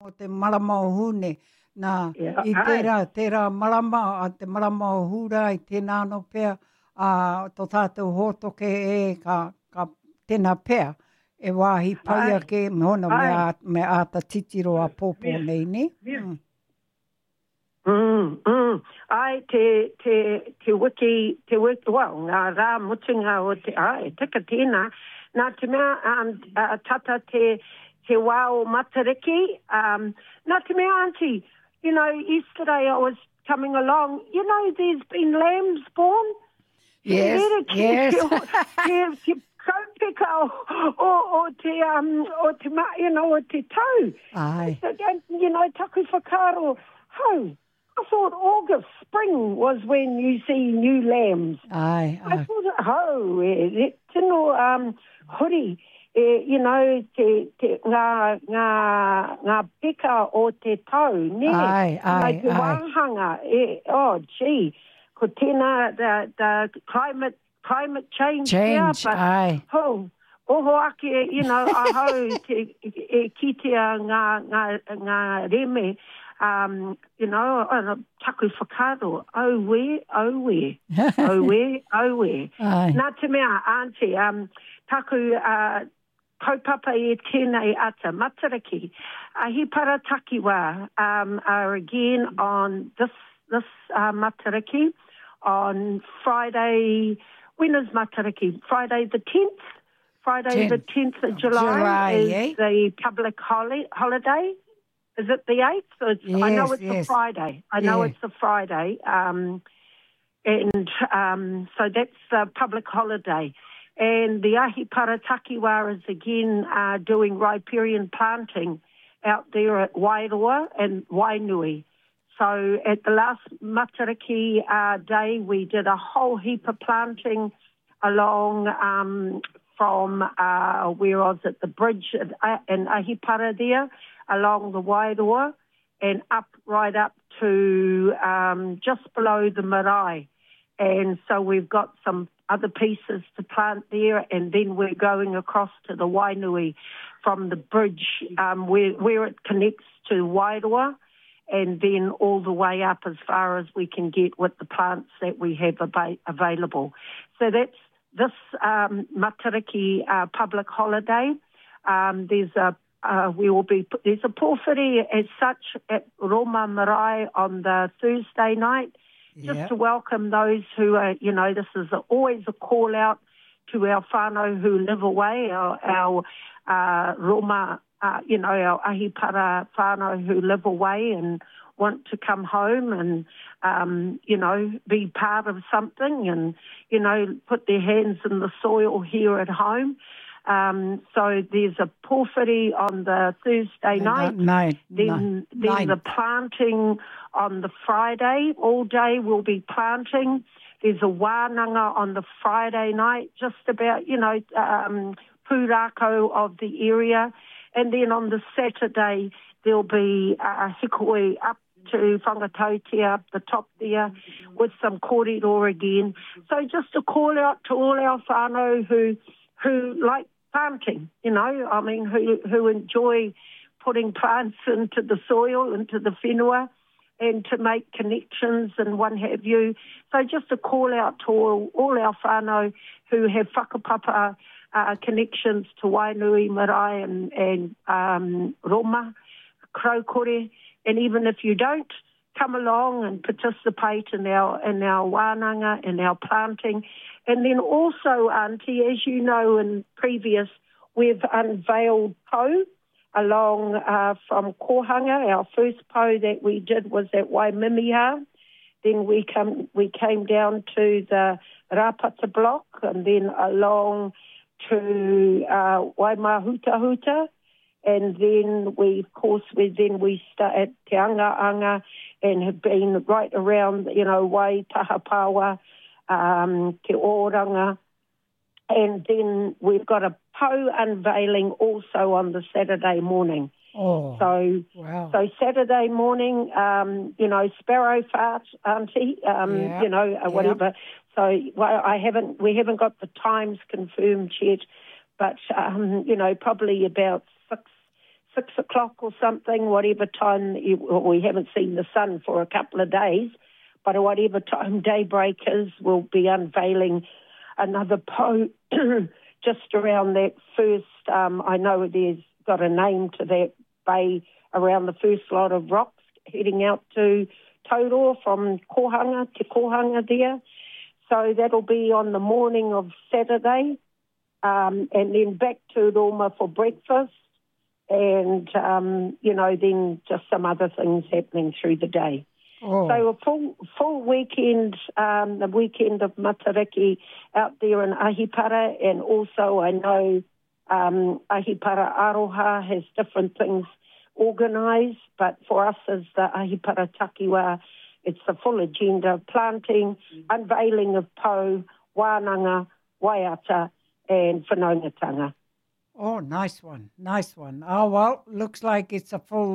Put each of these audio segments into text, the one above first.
o te marama o hune. Nā, i tērā marama, a te marama o hura, i tēnā no pēr, tō tātou hōtoke ka tēnā pēr, e wāhi paia ke me hona me āta titiro a pōpō nei, ne? Ai, te wiki, ngā rā mutinga o te, tika tēnā, nā te mea, tata te wā o Matariki, nā te mea, auntie, yesterday I was coming along, there's been lambs born. Yes. Te kaupeka o te tau. Ai. Taku whakaro, I thought August, spring was when you see new lambs. Ai. I thought, tino huri, ngā peka o te tau, ne? Ai. Te wāhanga, gee, ko tēnā, the climate change. Ai. Oho ake, ahau kitea ngā reme, taku whakaro, owe. Nā te mea, auntie, taku kaupapa e tēnei ata, Matariki. Ahi Paratakiwa are again on this Matariki on Friday. When is Matariki? Friday the 10th? Friday the 10th of July is the public holiday. Is it the 8th? Yes, I know it's a Friday. It's a Friday. So that's a public holiday. And the Ahi Paratakiwa is again doing riparian planting out there at Wairoa and Wainui. So at the last Matariki day, we did a whole heap of planting along from where I was at the bridge in Ahipara there, along the Wairoa, and right up to just below the marae. And so we've got some other pieces to plant there, and then we're going across to the Wainui from the bridge where it connects to Wairoa, and then all the way up as far as we can get with the plants that we have available. So that's this Matariki public holiday. There's a pōwhiri as such at Roma Marae on the Thursday night, just to welcome those who are, this is always a call out to our whānau who live away, our Roma, our Ahipara whānau who live away and want to come home and, be part of something and, put their hands in the soil here at home. So there's a pōwhiri on the Thursday night. Then the planting on the Friday. All day we'll be planting. There's a wānanga on the Friday night, just about, pūrākau of the area. And then on the Saturday, there'll be a hikoi up to Whangatautia, up the top there, with some kōrero again. So just a call out to all our whānau who like planting, who enjoy putting plants into the soil, into the whenua, and to make connections and what have you. So just a call out to all our whānau who have whakapapa connections to Wainui, Marae and Roma, Kraukore, and even if you don't, come along and participate in our wānanga and our planting. And then also, Auntie, as you know, in previous, we've unveiled po along from Kohanga. Our first po that we did was at Waimimiha. Then we came down to the Rapata block and then along to Waimahutahuta. And then we start at Te Angaanga and have been right around, Wai Tahapawa, Te Oranga. And then we've got a po unveiling also on the Saturday morning. Oh, so Saturday morning, sparrow fart, Auntie, whatever. Yeah. So we haven't got the times confirmed yet, but, probably about 6:00 o'clock or something, whatever time, we haven't seen the sun for a couple of days, but whatever time daybreak is, we'll be unveiling another po just around that first, I know there's got a name to that bay around the first lot of rocks heading out to Taurua from Kohanga to Kohanga there. So that'll be on the morning of Saturday, and then back to Roma for breakfast, and, then just some other things happening through the day. Oh. So a full weekend, the weekend of Matariki out there in Ahipara, and also I know Ahipara Aroha has different things organised, but for us as the Ahipara Takiwa, it's the full agenda: planting, unveiling of po, wānanga, waiata, and whanaungatanga. Oh, nice one. Oh, well, looks like it's a full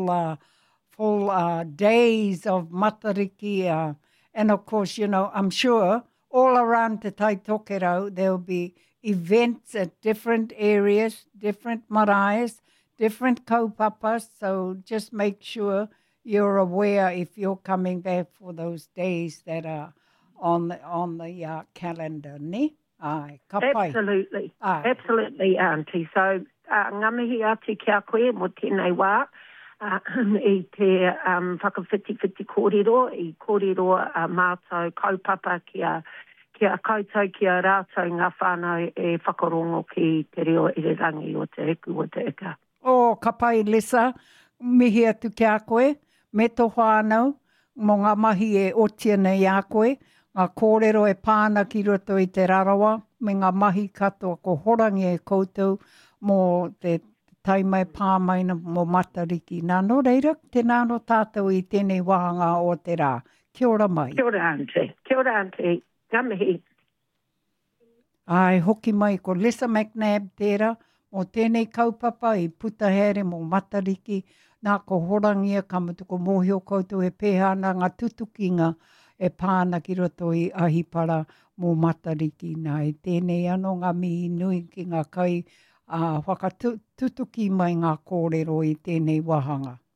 days of Matariki. And, of course, I'm sure all around Te Tai Tokerau there'll be events at different areas, different maraes, different kaupapas. So just make sure you're aware if you're coming back for those days that are on the calendar, ne? Ai, ka pai. Absolutely. Absolutely, Auntie. So, ngā mihi ati kia koe mo tēnei wā, I te whakawhiti kōrero, I kōrero mātou kaupapa kia koutou kia rātou ngā whānau e whakarongo ki te reo irirangi o te eku o te eka. Oh, ka pai, Lisa. Mihi atu kia koe, me tō whānau, mō ngā mahi e otia nei a koe, ngā kōrero e pāna ki roto I te rarawa, me ngā mahi katoa ko horangi e koutou mō te taimai pāmaina mō Matariki. Nā no reira, te nāno tātou I tēnei wahanga o te rā. Kia ora mai. Kia ora, Auntie. Kia ora, Auntie. Ngā mihi. Ai, hoki mai ko Lisa McNabb tērā, mō tēnei kaupapa I Putahere mō Matariki, nā ko horangia ka mutuko mōhio koutou e pēhana ngā tutukinga e pāna ki roto I Ahipara mō Matariki. Nā e tēnei anō ngā mihi nui ki ngā kai whakatutuki mai ngā kōrero I tēnei wahanga.